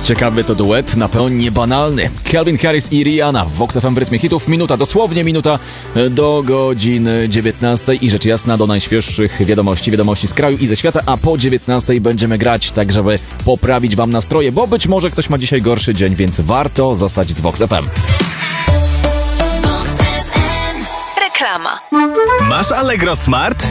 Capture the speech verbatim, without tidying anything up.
Ciekawy to duet, na pewno niebanalny. Calvin Harris i Rihanna w Vox F M w rytmie hitów. Minuta, dosłownie minuta do godziny dziewiętnastej i rzecz jasna do najświeższych wiadomości, wiadomości z kraju i ze świata, a po dziewiętnastej będziemy grać, tak żeby poprawić wam nastroje, bo być może ktoś ma dzisiaj gorszy dzień, więc warto zostać z Vox F M. Reklama. Masz Allegro Smart?